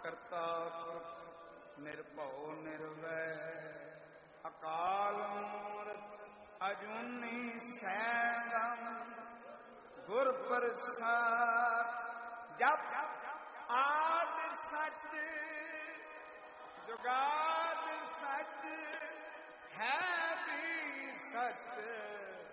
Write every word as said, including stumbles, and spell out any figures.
ਕਰਤਾ ਪੁਰਖ ਨਿਰਭਉ ਨਿਰਵੈਰ ਅਕਾਲ ਮੂਰਤ ਅਜੂਨੀ ਸੈਭੰ ਗੁਰ ਪ੍ਰਸਾਦ। ਜਪ ਆਦ ਸਚ ਜੁਗਾਦ ਸਚ ਹੈ ਵੀ ਸਚ